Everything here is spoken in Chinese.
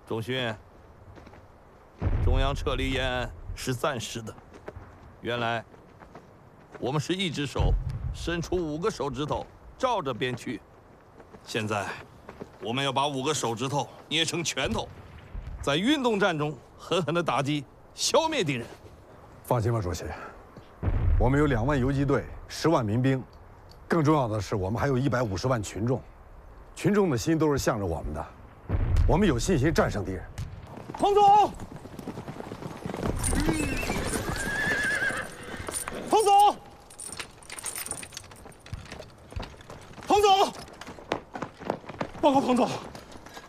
仲勋，中央撤离延安是暂时的。原来我们是一只手伸出5个手指头照着边区，现在我们要把5个手指头捏成拳头，在运动战中狠狠地打击、消灭敌人。 放心吧，主席，我们有2万游击队、10万民兵，更重要的是，我们还有150万群众，群众的心都是向着我们的，我们有信心战胜敌人。 彭总，彭总，彭总，报告彭总。